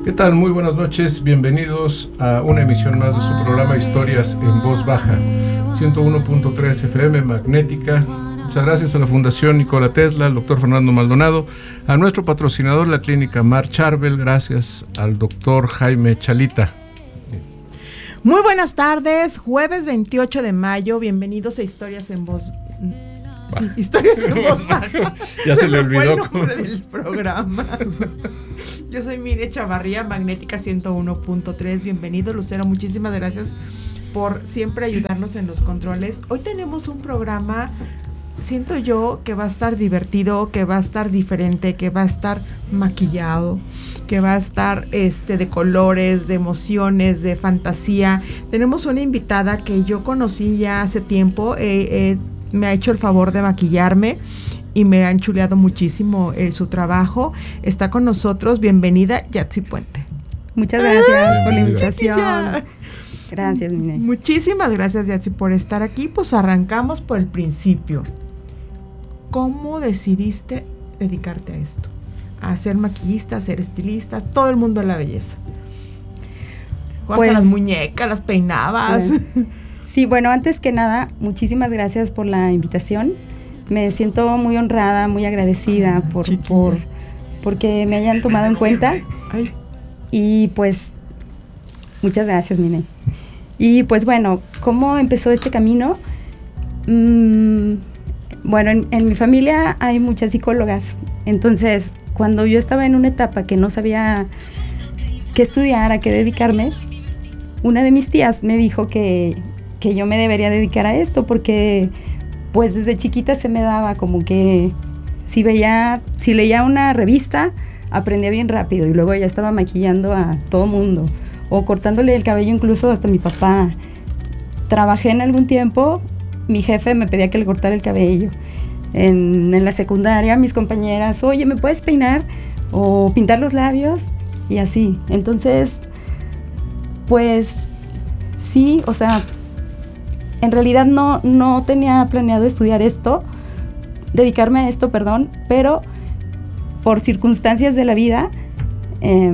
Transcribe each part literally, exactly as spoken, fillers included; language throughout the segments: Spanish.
¿Qué tal? Muy buenas noches, bienvenidos a una emisión más de su programa Historias en Voz Baja, ciento uno punto tres F M Magnética. Muchas gracias a la Fundación Nikola Tesla, al doctor Fernando Maldonado, a nuestro patrocinador, la clínica Mar Charbel, gracias al doctor Jaime Chalita. Muy buenas tardes, jueves veintiocho de mayo, bienvenidos a Historias en Voz Sí, Historias en Voz Baja. Ya se, se le olvidó fue el nombre del programa. Yo soy Mire Chavarría, Magnética ciento uno punto tres. Bienvenido, Lucero. Muchísimas gracias por siempre ayudarnos en los controles. Hoy tenemos un programa, siento yo, que va a estar divertido, que va a estar diferente, que va a estar maquillado, que va a estar este, de colores, de emociones, de fantasía. Tenemos una invitada que yo conocí ya hace tiempo. Eh, eh, me ha hecho el favor de maquillarme y me han chuleado muchísimo eh, su trabajo. Está con nosotros, bienvenida Yatsi Puente. Muchas gracias ¡Ah, por la invitación. Chiquilla! Gracias, Mine. Muchísimas gracias, Yatsi, por estar aquí. Pues arrancamos por el principio. ¿Cómo decidiste dedicarte a esto? A ser maquillista, a ser estilista, todo el mundo de la belleza. Pues, a las muñecas, las peinabas. Bueno. Sí, bueno, antes que nada, muchísimas gracias por la invitación. Me siento muy honrada, muy agradecida por, por porque me hayan tomado en cuenta. Ay. Y pues, muchas gracias, Mine. Y pues bueno, ¿cómo empezó este camino? Mm, bueno, en, en mi familia hay muchas psicólogas. Entonces, cuando yo estaba en una etapa que no sabía qué estudiar, a qué dedicarme, una de mis tías me dijo que... que yo me debería dedicar a esto porque pues desde chiquita se me daba como que si veía, si leía una revista aprendía bien rápido y luego ya estaba maquillando a todo mundo o cortándole el cabello incluso hasta a mi papá. Trabajé en algún tiempo, mi jefe me pedía que le cortara el cabello. En, en la secundaria mis compañeras, oye, ¿me puedes peinar? O pintar los labios y así. Entonces, pues sí, o sea, en realidad no, no tenía planeado estudiar esto, dedicarme a esto, perdón, pero por circunstancias de la vida eh,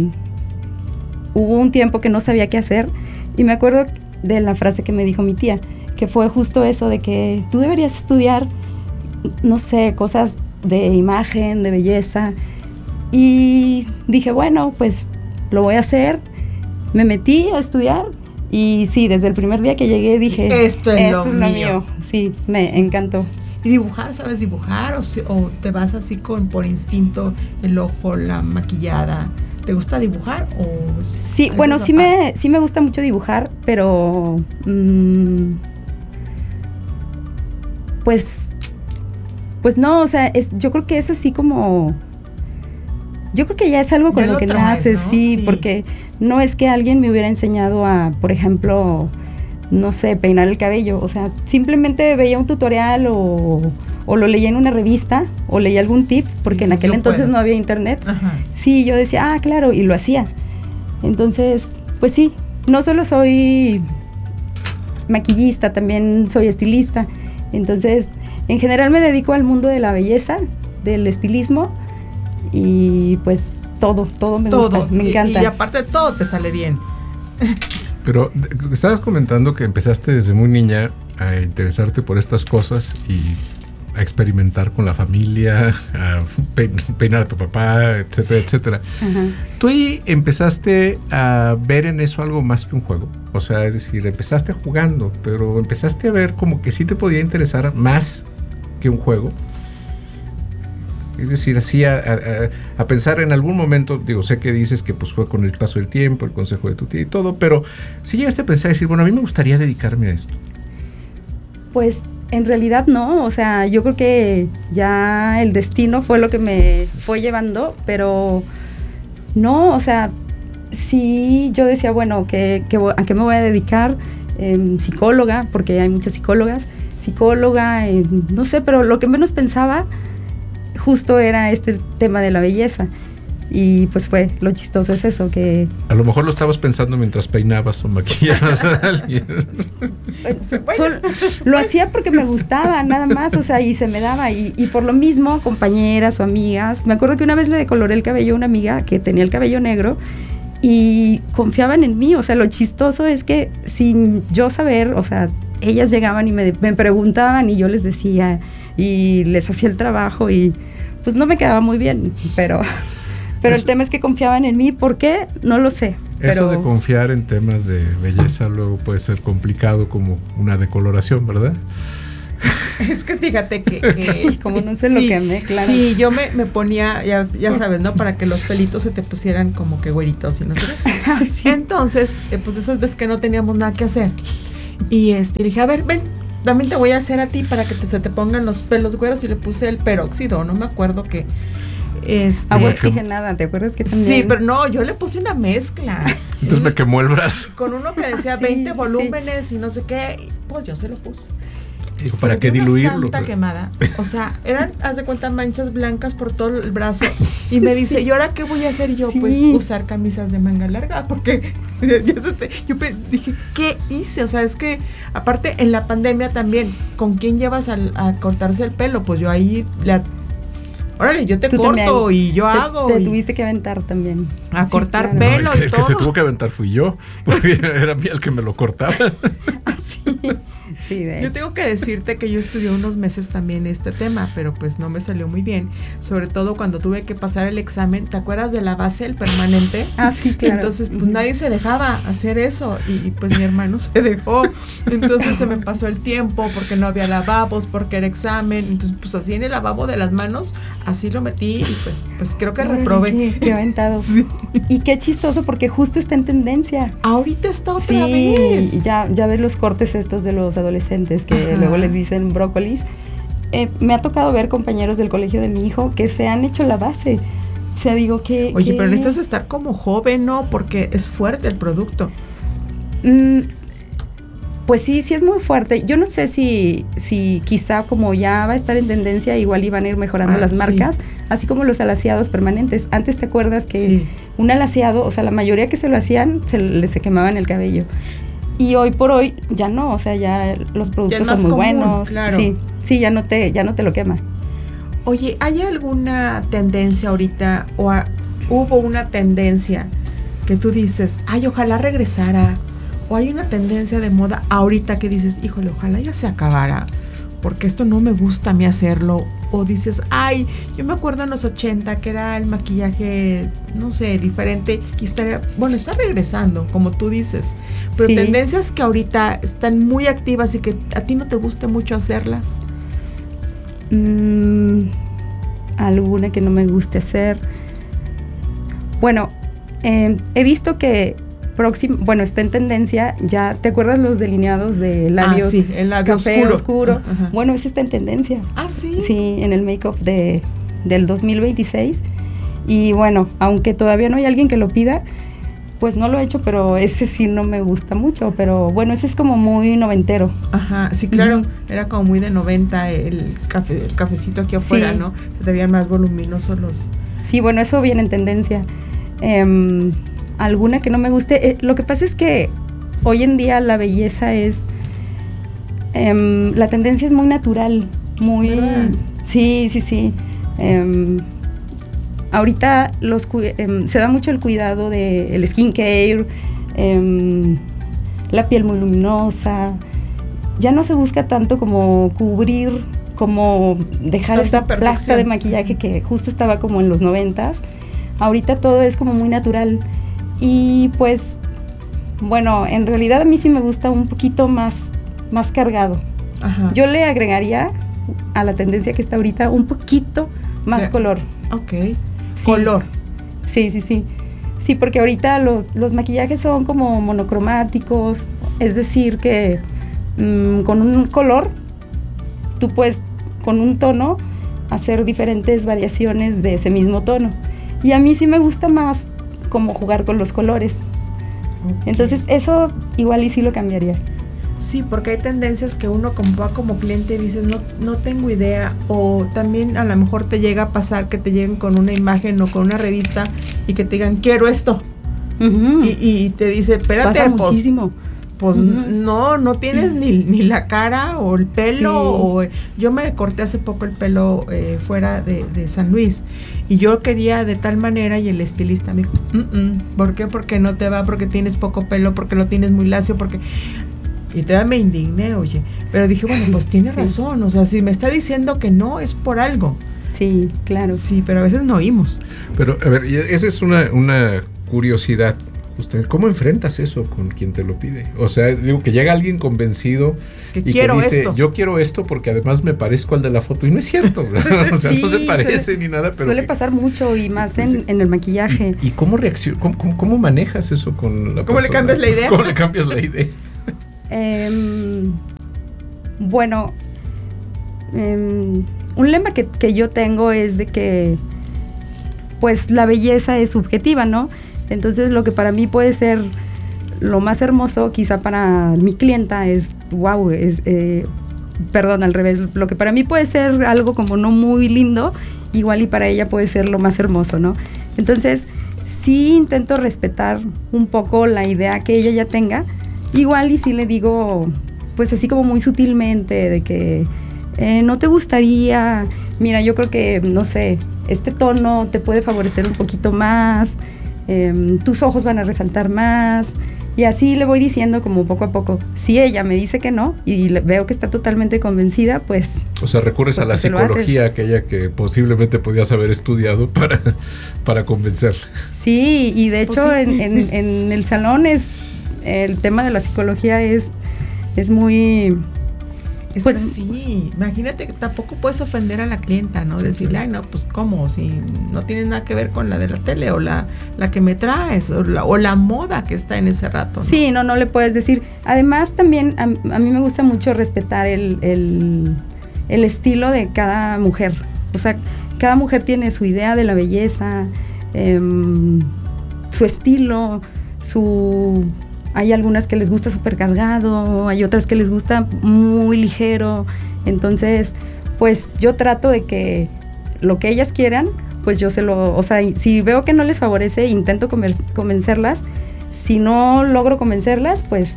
hubo un tiempo que no sabía qué hacer y me acuerdo de la frase que me dijo mi tía, que fue justo eso de que tú deberías estudiar, no sé, cosas de imagen, de belleza, y dije, bueno, pues lo voy a hacer. Me metí a estudiar. Y sí, desde el primer día que llegué dije, esto es, esto lo, es lo mío. mío. Sí, me sí. encantó. ¿Y dibujar? ¿Sabes dibujar? ¿O, o te vas así con por instinto, el ojo, la maquillada? ¿Te gusta dibujar? O sí, bueno, sí me, sí me gusta mucho dibujar, pero mmm, pues, pues no, o sea, es, yo creo que es así como... Yo creo que ya es algo con ya lo, lo que traes, naces, ¿no? sí, sí, porque no es que alguien me hubiera enseñado a, por ejemplo, no sé, peinar el cabello. O sea, simplemente veía un tutorial o, o lo leía en una revista o leía algún tip, porque en aquel yo entonces puedo. No había internet. Ajá. Sí, yo decía, ah, claro, y lo hacía. Entonces, pues sí, no solo soy maquillista, también soy estilista. Entonces, en general me dedico al mundo de la belleza, del estilismo. Y pues todo, todo me todo. gusta, me encanta. Y, y aparte de todo te sale bien. Pero estabas comentando que empezaste desde muy niña a interesarte por estas cosas y a experimentar con la familia, a peinar a tu papá, etcétera, etcétera. Uh-huh. ¿Tú ahí empezaste a ver en eso algo más que un juego? O sea, es decir, empezaste jugando, pero empezaste a ver como que sí te podía interesar más que un juego. Es decir, así a, a, a pensar en algún momento, digo, sé que dices que pues fue con el paso del tiempo, el consejo de tu tía y todo, pero si llegaste a pensar, decir, bueno, a mí me gustaría dedicarme a esto. Pues en realidad no, o sea, yo creo que ya el destino fue lo que me fue llevando, pero no, o sea, sí yo decía, bueno, que, que, ¿a qué me voy a dedicar? Eh, psicóloga, porque hay muchas psicólogas, psicóloga, eh, no sé, pero lo que menos pensaba justo era este tema de la belleza. Y pues fue, lo chistoso es eso, que... A lo mejor lo estabas pensando mientras peinabas o maquillabas a alguien. Sol, lo hacía porque me gustaba, nada más, o sea, y se me daba. Y, y por lo mismo, compañeras o amigas, me acuerdo que una vez le decoloré el cabello a una amiga que tenía el cabello negro y confiaban en mí. O sea, lo chistoso es que sin yo saber, o sea, ellas llegaban y me, me preguntaban y yo les decía y les hacía el trabajo y pues no me quedaba muy bien, pero... Pero eso, el tema es que confiaban en mí. ¿Por qué? No lo sé. Eso pero... de confiar en temas de belleza luego puede ser complicado como una decoloración, ¿verdad? Es que fíjate que... que como no sé sí, lo que me, claro. Sí, yo me, me ponía, ya, ya sabes, ¿no? Para que los pelitos se te pusieran como que güeritos y no sé qué. Sí. Entonces, eh, pues esas veces que no teníamos nada que hacer. Y este, le dije, a ver, ven, también te voy a hacer a ti para que te, se te pongan los pelos güeros. Y le puse el peróxido, no me acuerdo qué. Este, agua oxigenada, ¿te acuerdas que también? Sí, pero no, yo le puse una mezcla. Entonces me quemó el brazo. Con uno que decía sí, veinte volúmenes sí. y no sé qué, pues yo se lo puse. Dijo, ¿para qué diluirlo? Una santa quemada. O sea, eran, haz de cuenta, manchas blancas por todo el brazo. Y me dice, sí. ¿y ahora qué voy a hacer yo? Sí. Pues usar camisas de manga larga, porque yo dije, ¿qué hice? O sea, es que, aparte, en la pandemia también, ¿con quién llevas a, a cortarse el pelo? Pues yo ahí le... Órale, yo te Tú corto y yo te, hago. Te y tuviste que aventar también. A sí, cortar claro. pelo no, el que, y todo. El que se tuvo que aventar fui yo, porque era mí el que me lo cortaba. Sí. Sí, de yo hecho. tengo que decirte que yo estudié unos meses también este tema, pero pues no me salió muy bien. Sobre todo cuando tuve que pasar el examen. ¿Te acuerdas de la base, el permanente? Ah, sí, claro. Entonces, pues uh-huh. nadie se dejaba hacer eso. Y, y pues mi hermano se dejó. Entonces se me pasó el tiempo porque no había lavabos, porque era examen. Entonces, pues así en el lavabo de las manos, así lo metí y pues, pues creo que reprobé. Qué, qué aventado. Sí. Y qué chistoso porque justo está en tendencia. Ahorita está otra sí, vez. Ya, ya ves los cortes estos de los adolescentes que Ajá. luego les dicen brócolis. Eh, me ha tocado ver compañeros del colegio de mi hijo que se han hecho la base. O sea, digo que... Oye, que... pero necesitas estar como joven, ¿no? Porque es fuerte el producto. Mm, pues sí, sí es muy fuerte. Yo no sé si, si quizá como ya va a estar en tendencia, igual iban a ir mejorando ah, las marcas, sí. así como los alaciados permanentes. Antes te acuerdas que sí. un alaciado, o sea, la mayoría que se lo hacían, se les se quemaban el cabello. Y hoy por hoy ya no, o sea, ya los productos ya son muy común, buenos. Claro. Sí, sí, ya no te, ya no te lo quema. Oye, ¿hay alguna tendencia ahorita o a, hubo una tendencia que tú dices, ay, ojalá regresara? ¿O hay una tendencia de moda ahorita que dices, híjole, ojalá ya se acabara? Porque esto no me gusta a mí hacerlo. O dices, ay, yo me acuerdo en los ochenta que era el maquillaje, no sé, diferente. Y estaría, bueno, está regresando, como tú dices. Pero sí. tendencias que ahorita están muy activas y que a ti no te guste mucho hacerlas. Mm, alguna que no me guste hacer. Bueno, eh, he visto que próximo, bueno, está en tendencia ya, ¿te acuerdas los delineados de labios? Ah, sí, el labio café oscuro. oscuro. Ajá. Bueno, ese está en tendencia. Ah, sí. Sí, en el make-up de, del dos mil veintiséis. Y bueno, aunque todavía no hay alguien que lo pida, pues no lo he hecho, pero ese sí no me gusta mucho. Pero bueno, ese es como muy noventero. Ajá, sí, claro. Uh-huh. Era como muy de noventa el, café, el cafecito aquí afuera, sí. ¿no? Se te veían más voluminosos los... Sí, bueno, eso viene en tendencia. Eh, alguna que no me guste. Eh, lo que pasa es que hoy en día la belleza es... Eh, la tendencia es muy natural, muy... ¿verdad? Sí, sí, sí. Eh, ahorita los, eh, se da mucho el cuidado del skincare, eh, la piel muy luminosa. Ya no se busca tanto como cubrir, como dejar Tanta esta plasta de maquillaje que justo estaba como en los noventas. Ahorita todo es como muy natural. Y pues, bueno, en realidad a mí sí me gusta un poquito más, más cargado. Ajá. Yo le agregaría a la tendencia que está ahorita un poquito más de, color. Ok, sí. color. Sí, sí, sí. Sí, porque ahorita los, los maquillajes son como monocromáticos, es decir que mmm, con un color tú puedes, con un tono, hacer diferentes variaciones de ese mismo tono. Y a mí sí me gusta más como jugar con los colores. Okay. Entonces eso igual y sí lo cambiaría. Sí, porque hay tendencias que uno como va como cliente dices, no, no tengo idea, o también a lo mejor te llega a pasar que te lleguen con una imagen o con una revista y que te digan, quiero esto. Uh-huh. y, y te dice, espérate, pasa pues, muchísimo. Pues uh-huh. no, no tienes ni, ni la cara o el pelo. Sí. O, yo me corté hace poco el pelo eh, fuera de, de San Luis y yo quería de tal manera y el estilista me dijo, mm-mm. ¿por qué? Porque no te va, porque tienes poco pelo, porque lo tienes muy lacio, porque... Y todavía me indigné, oye. Pero dije, bueno, pues tiene sí. razón. O sea, si me está diciendo que no, es por algo. Sí, claro. Sí, pero a veces no oímos. Pero, a ver, esa es una, una curiosidad. Usted, ¿cómo enfrentas eso con quien te lo pide? O sea, digo, que llega alguien convencido que y quiero que dice, esto. yo quiero esto porque además me parezco al de la foto. Y no es cierto, o sea, sí, no se parece suele, ni nada. Pero suele que, pasar mucho y más en, sí. en el maquillaje. ¿Y, y cómo reaccionas? Cómo, cómo, ¿Cómo manejas eso con la ¿Cómo persona? le cambias la idea? ¿Cómo le cambias la idea? eh, bueno, eh, un lema que, que yo tengo es de que pues la belleza es subjetiva, ¿no? Entonces lo que para mí puede ser lo más hermoso, quizá para mi clienta es, wow, es, eh, perdón, al revés, lo que para mí puede ser algo como no muy lindo, igual y para ella puede ser lo más hermoso, ¿no? Entonces sí intento respetar un poco la idea que ella ya tenga, igual y sí le digo, pues así como muy sutilmente, de que eh, no te gustaría, mira, yo creo que, no sé, este tono te puede favorecer un poquito más, eh, tus ojos van a resaltar más, y así le voy diciendo como poco a poco. Si ella me dice que no y le, veo que está totalmente convencida, pues... O sea, recurres pues a la psicología, aquella que posiblemente podías haber estudiado para, para convencer. Sí, y de hecho pues sí. en, en, en el salón es el tema de la psicología es, es muy... Es pues, que sí, imagínate que tampoco puedes ofender a la clienta, ¿no? Sí, decirle, ay, no, pues ¿cómo? Si no tiene nada que ver con la de la tele o la, la que me traes o la, o la moda que está en ese rato, ¿no? Sí, no, no le puedes decir. Además también a, a mí me gusta mucho respetar el, el, el estilo de cada mujer. O sea, cada mujer tiene su idea de la belleza, eh, su estilo, su... Hay algunas que les gusta súper cargado, hay otras que les gusta muy ligero. Entonces, pues yo trato de que lo que ellas quieran, pues yo se lo... O sea, si veo que no les favorece, intento convencerlas. Si no logro convencerlas, pues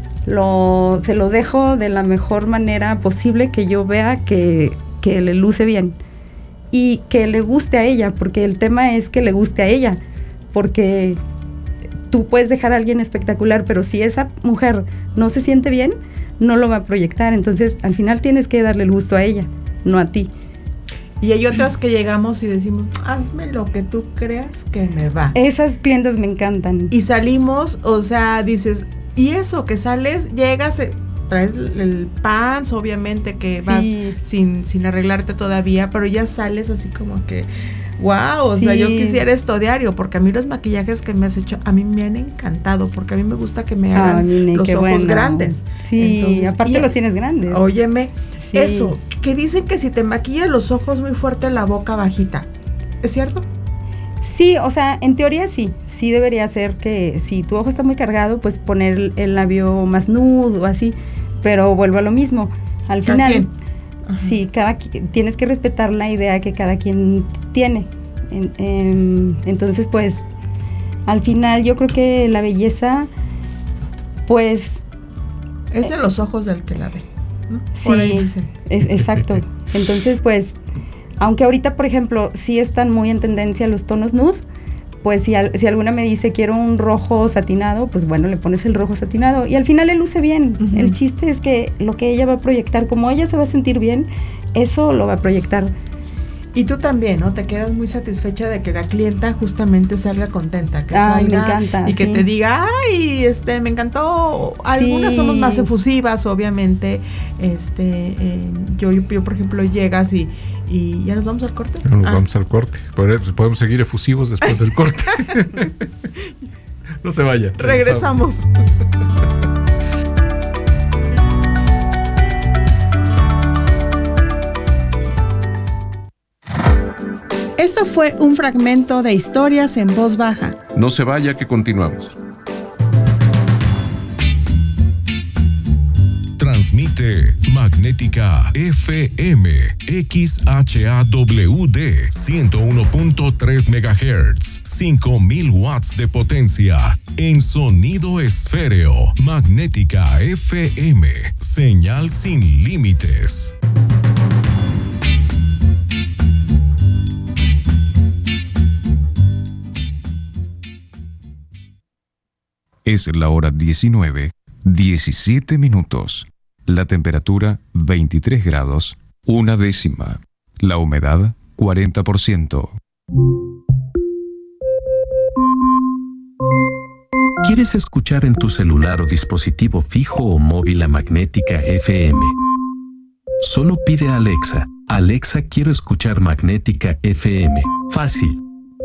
lo, se lo dejo de la mejor manera posible que yo vea que, que le luce bien. Y que le guste a ella, porque el tema es que le guste a ella. Porque... tú puedes dejar a alguien espectacular, pero si esa mujer no se siente bien, no lo va a proyectar. Entonces, al final tienes que darle el gusto a ella, no a ti. Y hay otras que llegamos y decimos, hazme lo que tú creas que me va. Esas clientes me encantan. Y salimos, o sea, dices, y eso, que sales, llegas, traes el pants, obviamente que sí. vas sin, sin arreglarte todavía, pero ya sales así como que... Wow, o sí. sea, yo quisiera esto diario, porque a mí los maquillajes que me has hecho, a mí me han encantado, porque a mí me gusta que me hagan ah, mine, los ojos bueno. grandes. Sí, entonces, aparte y, los tienes grandes. Óyeme, sí. eso, que dicen que si te maquillas los ojos muy fuerte, la boca bajita, ¿es cierto? Sí, o sea, en teoría sí, sí debería ser que si tu ojo está muy cargado, pues poner el labio más nudo o así, pero vuelvo a lo mismo, al final... ¿Quién? Ajá. Sí, cada, tienes que respetar la idea que cada quien tiene. En, en, entonces, pues, al final yo creo que la belleza, pues... Es de eh, los ojos del que la ve, ¿no? Sí, es, exacto. Entonces, pues, aunque ahorita, por ejemplo, sí están muy en tendencia los tonos nude, pues si, al, si alguna me dice quiero un rojo satinado, pues bueno, le pones el rojo satinado y al final le luce bien. Uh-huh. El chiste es que lo que ella va a proyectar, como ella se va a sentir bien, eso lo va a proyectar. Y tú también, ¿no? Te quedas muy satisfecha de que la clienta justamente salga contenta. Que ay, salga me encanta. Y que sí. te diga, ay, este, me encantó. Algunas sí. somos más efusivas, obviamente. Este, eh, yo, yo, yo, por ejemplo, llegas y... ¿Y ya nos vamos al corte? Ya nos ah. vamos al corte. Podemos seguir efusivos después del corte. No se vaya. Regresamos. Esto fue un fragmento de Historias en Voz Baja. No se vaya, que continuamos. Conéctate. Magnética F M. X H A W D. ciento uno punto tres megahertz. cinco mil watts de potencia. En sonido esféreo. Magnética F M. Señal sin límites. Es la hora diecinueve, diecisiete minutos. La temperatura veintitrés grados, una décima. La humedad cuarenta por ciento. ¿Quieres escuchar en tu celular o dispositivo fijo o móvil a Magnética F M? Solo pide a Alexa: Alexa, quiero escuchar Magnética F M. Fácil.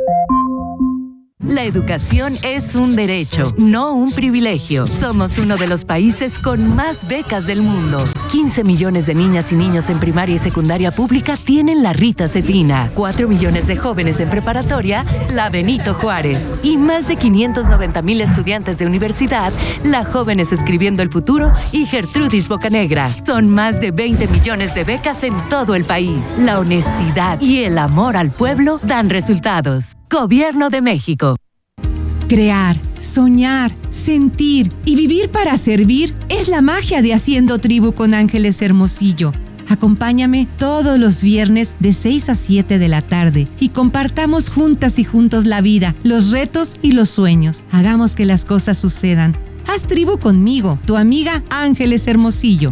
La educación es un derecho, no un privilegio. Somos uno de los países con más becas del mundo. quince millones de niñas y niños en primaria y secundaria pública tienen la Rita Cetina. cuatro millones de jóvenes en preparatoria, la Benito Juárez. Y más de quinientos noventa mil estudiantes de universidad, la Jóvenes Escribiendo el Futuro y Gertrudis Bocanegra. Son más de veinte millones de becas en todo el país. La honestidad y el amor al pueblo dan resultados. Gobierno de México. Crear, soñar, sentir y vivir para servir es la magia de Haciendo Tribu con Ángeles Hermosillo. Acompáñame todos los viernes de seis a siete de la tarde y compartamos juntas y juntos la vida, los retos y los sueños. Hagamos que las cosas sucedan. Haz tribu conmigo, tu amiga Ángeles Hermosillo.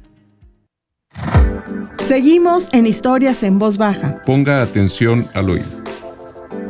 Seguimos en Historias en Voz Baja. Ponga atención al oído.